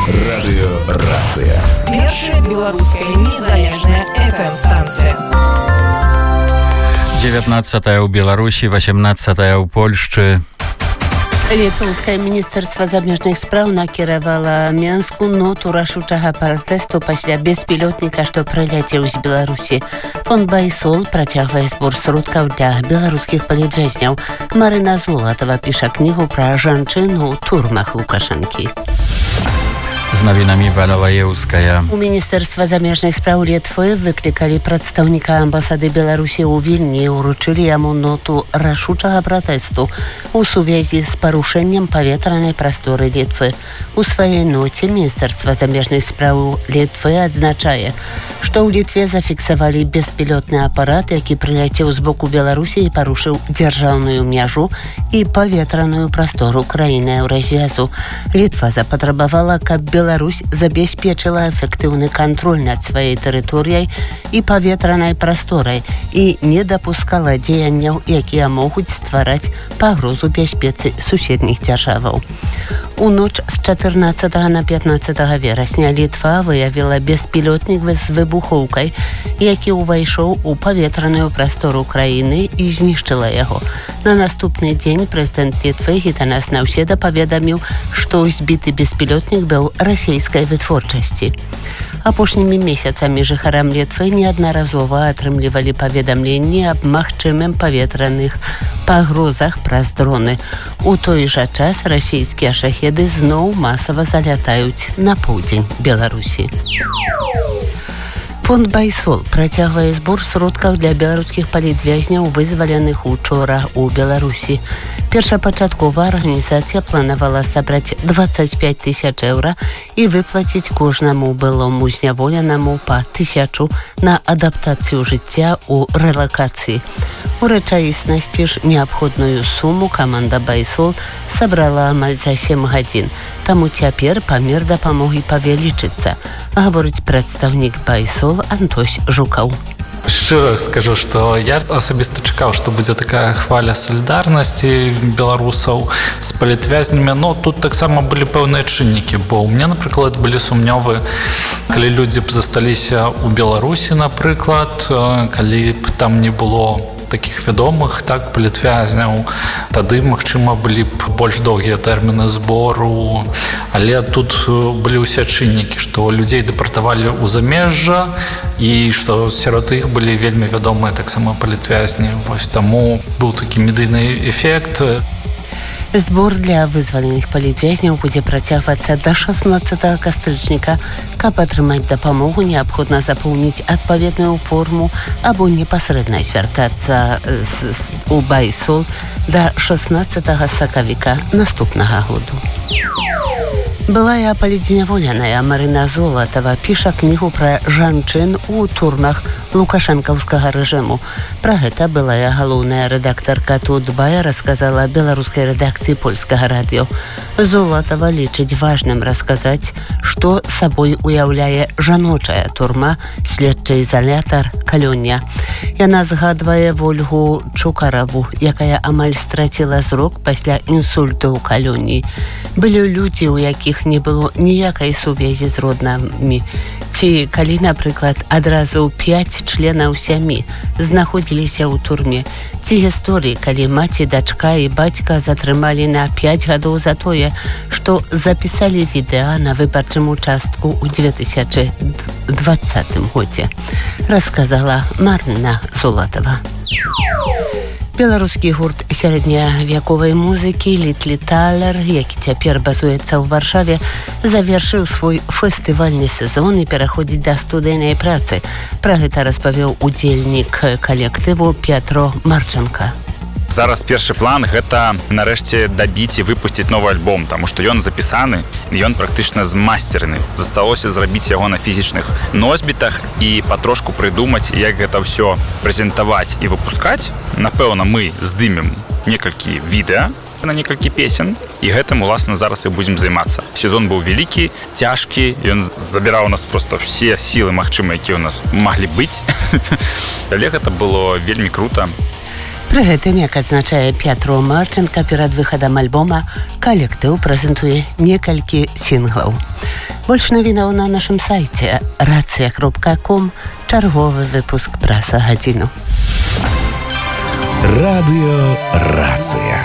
Радыёрацыя. Першая беларуская незалежная FM-станцыя. 19 у Беларусі, 18 у Польшчы. Літоўскае міністэрства замежных спраў накіравала Менску ноту рашучага пратэсту пасля беспілотніка, што прыляцеў з Беларусі. Фонд Байсол працягвае збор сродкаў для беларускіх палітвязняў. Марына Золатова піша кнігу пра жанчын у турмах Лукашэнкі. З навінамі Валя Лаеўская. У міністэрства замежных спраў Літвы выклікалі прадстаўніка амбасады Беларусі ў Вільні і ўручылі яму ноту рашучага пратэсту у сувязі з парушэннем паветранай прасторы Літвы. У сваёй ноце міністэрства замежных спраў Літвы адзначае, што ў Літве зафіксавалі беспілотны апарат, які прыляцеў з боку Беларусі і парушыў дзяржаўную мяжу і паветраную прастору краіны Еўразвязу. Літва запатрабавала, каб Беларусь забяспечыла эфектыўны кантроль над сваёй тэрыторыяй і паветранай прасторай і не дапускала дзеянняў, якія могуць ствараць пагрозу бяспецы суседніх дзяржаваў. У ноч з 14 на 15 верасня Літва выявіла беспілотнік з выбухоўкай, які ўвайшоў у паветраную прастору краіны і знішчыла яго. На наступны дзень прэзідэнт Літвы Гітанас Наўседа паведаміў, што збіты беспілотнік быў расійскай вытворчасці. Апошнімі месяцамі жыхарам Літвы неаднаразова атрымлівалі паведамленні аб магчымым паветраных пагрозах праз дроны. У той жа час расійскія шахеды зноў масава залятаюць на поўдзень Беларусі. Фонд Байсол працягвае збор сродкаў для беларускіх палітвязняў, вызваленых учора ў Беларусі. Першапачаткова арганізацыя планавала сабраць 25 тысяч еўра і выплаціць кожнаму былому зняволенаму па 1000 на адаптацыю жыцця ў рэлакацыі. У рэчаіснасці ж неабходную суму каманда Байсол сабрала амаль за 7 гадзін. Таму цяпер памер дапамогі павялічыцца, гаворыць прадстаўнік Байсол Антось Жукаў. Шчыра скажу, што я асабіста чакаў, што будзе такая хваля салідарнасці беларусаў з палітвязнямі, но тут таксама былі пэўныя чыннікі, бо ў мяне, напрыклад, былі сумневы, калі людзі б засталіся ў Беларусі, напрыклад, калі б там не было такіх вядомых, так, палітвязняў, тады, магчыма, былі б больш доўгія тэрміны збору, але тут былі ўсе чыннікі, што людзей дэпартавалі ў замежжа і што сярод іх былі вельмі вядомыя таксама палітвязні. Вось таму быў такі медыйны эфект. Збор для вызваленых палітвязняў будзе працягвацца да 16 кастрычніка. Каб атрымаць дапамогу, неабходна запоўніць адпаведную форму або непасрэдна звяртацца у Байсол да 16 сакавіка наступнага году. Былая палітзняволеная Марына Золатова піша кнігу пра жанчын у турмах лукашэнкаўскага рэжыму. Пра гэта былая галоўная рэдактарка Тут-Бая расказала беларускай рэдакцыі польскага радыё. Золатова лічыць важным расказаць, што сабой уяўляе жаночая турма, следчы ізалятар Калёня. Яна згадвае Вольгу Чукараву, якая амаль страціла зрок пасля інсульту ў Калёні. Былі людзі, у якіх не было ніякай сувязі з роднымі. Ці калі, напрыклад, адразу 5 членаў сям'і знаходзіліся ў турме. Ці гісторыі, калі маці, дачка і бацька затрымалі на 5 гадоў за тое, што запісалі відэа на выбарчым участку ў 2020 годзе, расказала Марына Золатова. Беларускі гурт сярэднявяковай музыкі Літлі Талер, які цяпер базуецца ў Варшаве, завершыў свой фестывальны сезон і пераходзіць да студыйнай працы. Пра гэта распавёў удзельнік калектыву Пятро Марченко. Зараз першы план – гэта нарэшце дабіць і выпусціць новы альбом, таму што ён запісаны, ён практычна змасцераны. Засталося зрабіць яго на фізічных носьбітах і патрошку прыдумаць, як гэта ўсё прэзентаваць і выпускаць. Напэўна, мы здымем некалькі відэа на некалькі песен, і гэтым, уласна, зараз і будзем займацца. Сезон быў вялікі, цяжкі, ён забіраў у нас проста ўсе сілы магчымыя, якія ў нас маглі быць. Але гэта было вельмі крута. Пры гэтым, як адзначае Пятро Марченко, перад выхадам альбома калектыў прэзентуе некалькі сінглаў. Больш навінаў на нашым сайце racja.com. Чарговы выпуск праз гадзіну. Радыё Рацыя.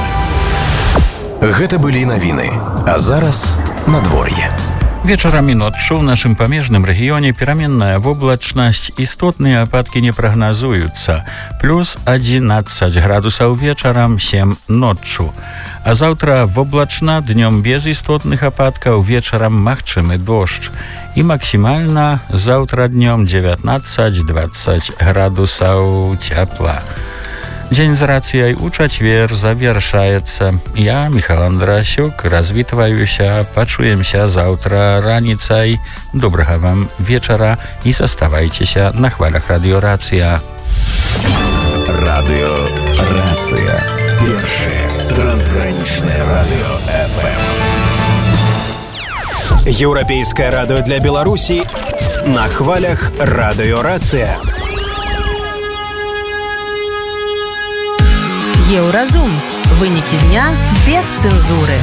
Гэта былі навіны, а зараз надвор'е. Вечарам і ноччу ў нашым памежным рэгіёне пераменная воблачнасць, істотныя ападкі не прагназуюцца. Плюс 11 градусаў вечарам, 7 ноччу. А заўтра воблачна, днём без істотных ападкаў, вечарам магчымы дождж. І максімальна заўтра днём 19-20 градусаў цяпла. Дзень з рацыяй у чацвер завяршаецца. Я, Міхал Андрасюк, развітваюся. Пачуемся заўтра раніцай. Добрага вам вечара і заставайцеся на хвалях радыё Рацыя. Радыё Рацыя. Першае трансгранічнае радыё FM. Еўрапейскае радыё для Беларусі на хвалях радыё Рацыя. Еўразум. Вынікі дня без цэнзуры.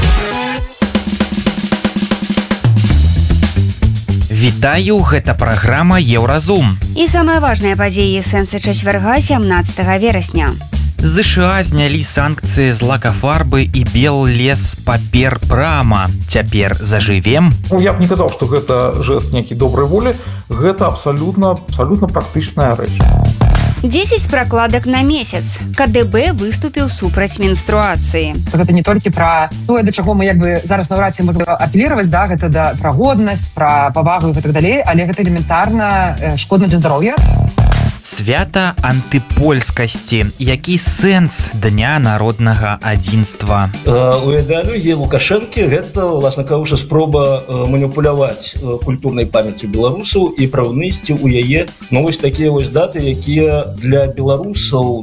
Вітаю, гэта праграма Еўразум. І самыя важныя падзеі сэнсы чацвярга 17 верасня. ЗША знялі санкцыі з лакафарбы і Беллес папер прама. Цяпер зажывем? Я б не казаў, што гэта жэст нейкай добрай волі. Гэта абсалютна практычная рэч. 10 пракладак на месяц. КДБ выступіў супраць менструацыі. Гэта не толькі пра тое, да чаго мы зараз наўрад ці можам апеліраваць, гэта пра годнасць, пра павагу і гэтак далей, але гэта элементарна шкодна для здароўя. Свята антыпольскасці. Які сэнс Дня народнага адзінства? У ідэалогіі Лукашэнкі гэта, власна кажучы, спроба маніпуляваць культурнай памяццю беларусаў і праўнысці ў яе вось такія вось даты, якія для беларусаў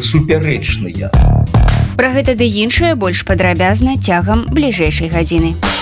супярэчныя. Пра гэта ды іншае больш падрабязна цягам бліжэйшай гадзіны.